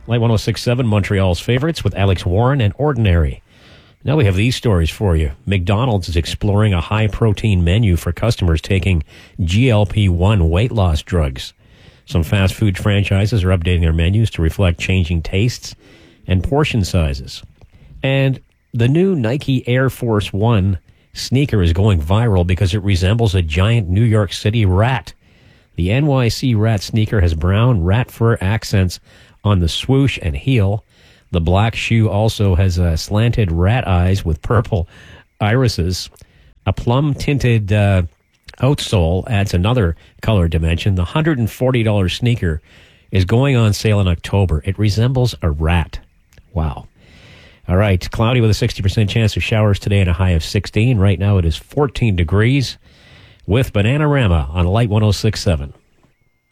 Light 106.7, Montreal's favorites with Alex Warren and Ordinary. Now we have these stories for you. McDonald's is exploring a high-protein menu for customers taking GLP-1 weight loss drugs. Some fast food franchises are updating their menus to reflect changing tastes and portion sizes. And the new Nike Air Force One sneaker is going viral because it resembles a giant New York City rat. The NYC rat sneaker has brown rat fur accents on the swoosh and heel. The black shoe also has slanted rat eyes with purple irises. A plum-tinted outsole adds another color dimension. The $140 sneaker is going on sale in October. It resembles a rat. Wow. All right, cloudy with a 60% chance of showers today and a high of 16. Right now it is 14 degrees with Bananarama on Light 106.7.